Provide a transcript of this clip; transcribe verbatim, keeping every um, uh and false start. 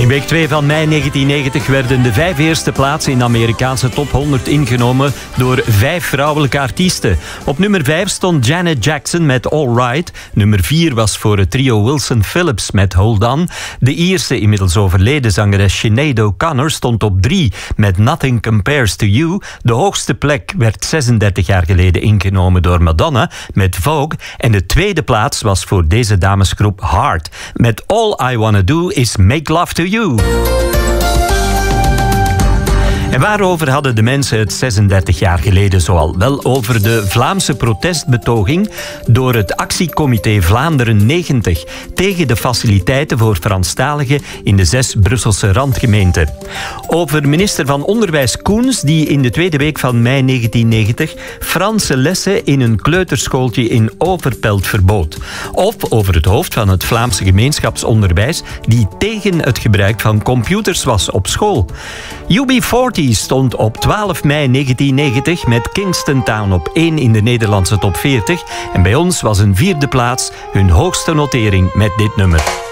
In week twee van mei negentien negentig werden de vijf eerste plaatsen in de Amerikaanse top honderd ingenomen door vijf vrouwelijke artiesten. Op nummer vijf stond Janet Jackson met All Right. Nummer vier was voor het trio Wilson Phillips met Hold On. De Ierse, inmiddels overleden zangeres Sinead O'Connor stond op drie met Nothing Compares to You. De hoogste plek werd zesendertig jaar geleden ingenomen door Madonna met Vogue. En de tweede plaats was voor deze damesgroep Heart met All I Wanna Do Is Make Love to You. En waarover hadden de mensen het zesendertig jaar geleden zoal? Wel over de Vlaamse protestbetoging door het actiecomité Vlaanderen negentig tegen de faciliteiten voor Franstaligen in de zes Brusselse randgemeenten. Over minister van Onderwijs Koens die in de tweede week van mei negentien negentig Franse lessen in een kleuterschooltje in Overpelt verbood. Of over het hoofd van het Vlaamse gemeenschapsonderwijs die tegen het gebruik van computers was op school. U B veertig stond op twaalf mei negentien negentig met Kingston Town op één in de Nederlandse top veertig. En bij ons was een vierde plaats hun hoogste notering met dit nummer.